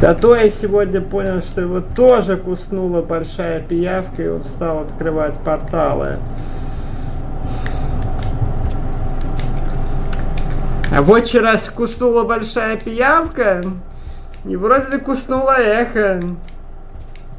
Зато я сегодня понял, что его тоже куснула большая пиявка, и он стал открывать порталы. А вот вчера куснула большая пиявка, и вроде куснула эхо.